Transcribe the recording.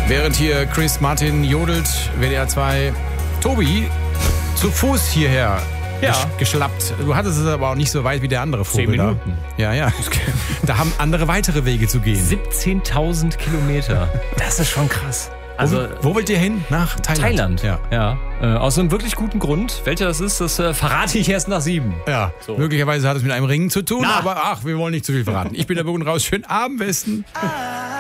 Während hier Chris Martin jodelt, WDR 2 Tobi zu Fuß hierher geschlappt. Du hattest es aber auch nicht so weit wie der andere Vogel. 10 Minuten. Da. Ja. Da haben andere weitere Wege zu gehen. 17.000 Kilometer. Das ist schon krass. Also, wo wollt ihr hin? Nach Thailand? Ja. Aus einem wirklich guten Grund. Welcher das ist, das verrate ich erst nach 7. Ja, so. Möglicherweise hat es mit einem Ring zu tun, aber wir wollen nicht zu viel verraten. Ich bin der Bogen raus. Schönen Abend, Westen.